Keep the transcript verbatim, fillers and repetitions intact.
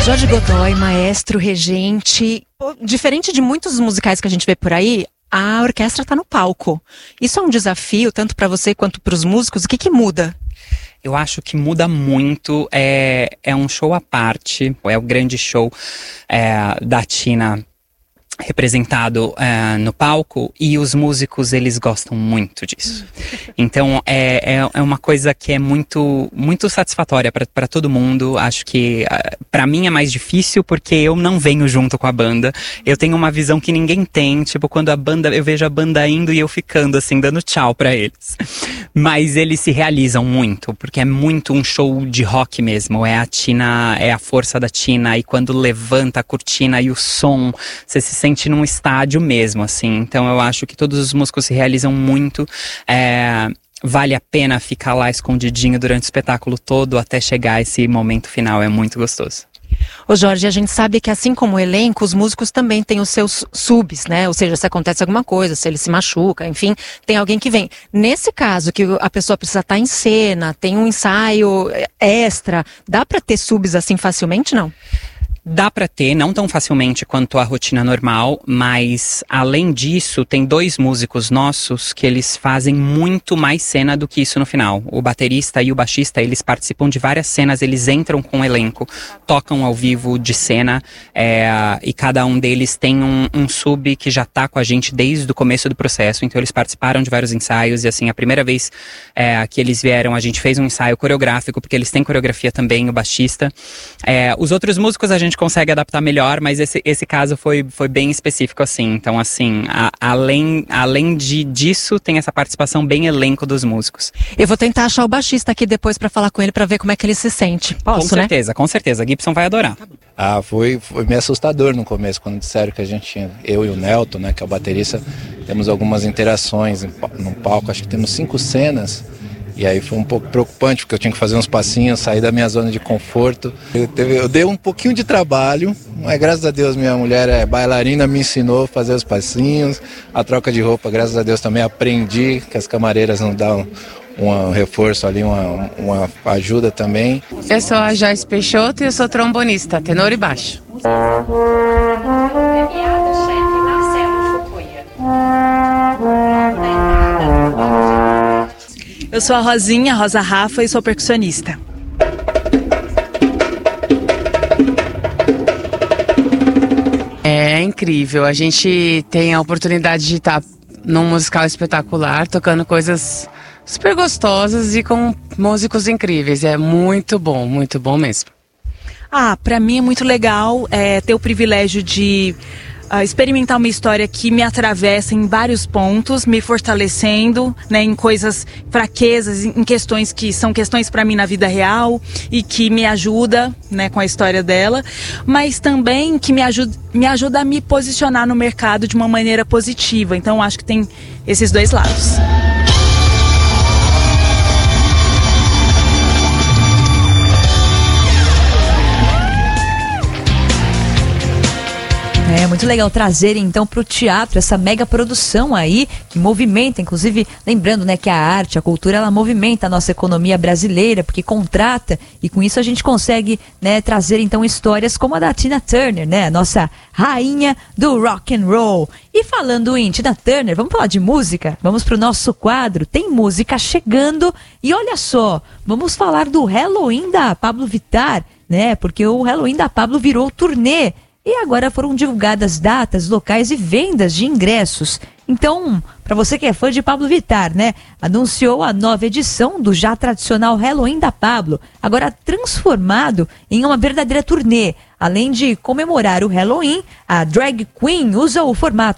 Jorge Godoy, maestro, regente. Diferente de muitos musicais que a gente vê por aí, a orquestra está no palco. Isso é um desafio, tanto para você quanto para os músicos. O que que muda? Eu acho que muda muito, é, é um show à parte, é o grande show é, da Tina representado uh, no palco, e os músicos, eles gostam muito disso. Então é, é, é uma coisa que é muito, muito satisfatória para todo mundo. Acho que uh, para mim é mais difícil porque eu não venho junto com a banda. Eu tenho uma visão que ninguém tem, tipo, quando a banda, eu vejo a banda indo e eu ficando assim, dando tchau para eles. Mas eles se realizam muito, porque é muito um show de rock mesmo. É a Tina, é a força da Tina, e quando levanta a cortina e o som, você se sente num estádio mesmo, assim. Então eu acho que todos os músicos se realizam muito. É, vale a pena ficar lá escondidinho durante o espetáculo todo até chegar esse momento final. É muito gostoso. Ô Jorge, a gente sabe que assim como o elenco, os músicos também têm os seus subs, né? Ou seja, se acontece alguma coisa, se ele se machuca, enfim, tem alguém que vem. Nesse caso, que a pessoa precisa estar em cena, tem um ensaio extra, dá pra ter subs assim facilmente, não? Dá pra ter, não tão facilmente quanto a rotina normal, mas além disso, tem dois músicos nossos que eles fazem muito mais cena do que isso no final. O baterista e o baixista, eles participam de várias cenas, eles entram com o elenco, tocam ao vivo de cena, é, e cada um deles tem um, um sub que já tá com a gente desde o começo do processo, então eles participaram de vários ensaios, e assim, a primeira vez é, que eles vieram, a gente fez um ensaio coreográfico, porque eles têm coreografia também, o baixista. É, os outros músicos a gente consegue adaptar melhor, mas esse, esse caso foi, foi bem específico, assim. Então, assim, a, além, além de, disso, tem essa participação bem elenco dos músicos. Eu vou tentar achar o baixista aqui depois pra falar com ele, pra ver como é que ele se sente. Posso, com né? certeza, com certeza. A Gibson vai adorar. Ah, foi, foi meio assustador no começo, quando disseram que a gente tinha, eu e o Nelton, né, que é o baterista, temos algumas interações no palco, acho que temos cinco cenas. E aí foi um pouco preocupante, porque eu tinha que fazer uns passinhos, sair da minha zona de conforto. Eu, teve, eu dei um pouquinho de trabalho, mas graças a Deus minha mulher é bailarina, me ensinou a fazer os passinhos, a troca de roupa, graças a Deus também aprendi, que as camareiras não dão um reforço ali, uma, uma ajuda também. Eu sou a Joyce Peixoto e eu sou trombonista, tenor e baixo. Eu sou a Rosinha, Rosa Rafa, e sou percussionista. É incrível, a gente tem a oportunidade de estar num musical espetacular, tocando coisas super gostosas e com músicos incríveis. É muito bom, muito bom mesmo. Ah, pra mim é muito legal é, ter o privilégio de Uh, experimentar uma história que me atravessa em vários pontos, me fortalecendo, né, em coisas, fraquezas, em questões que são questões para mim na vida real e que me ajuda, né, com a história dela, mas também que me ajuda, me ajuda a me posicionar no mercado de uma maneira positiva. Então acho que tem esses dois lados. É muito legal trazer então para o teatro essa mega produção aí que movimenta, inclusive lembrando, né, que a arte, a cultura, ela movimenta a nossa economia brasileira, porque contrata, e com isso a gente consegue, né, trazer então histórias como a da Tina Turner, né, a nossa rainha do rock and roll. E falando em Tina Turner, vamos falar de música? Vamos para o nosso quadro, tem música chegando, e olha só, vamos falar do Halloween da Pablo Vittar, né, porque o Halloween da Pablo virou turnê. E agora foram divulgadas datas, locais e vendas de ingressos. Então, para você que é fã de Pablo Vittar, né? Anunciou a nova edição do já tradicional Halloween da Pablo, agora transformado em uma verdadeira turnê. Além de comemorar o Halloween, a drag queen usa o formato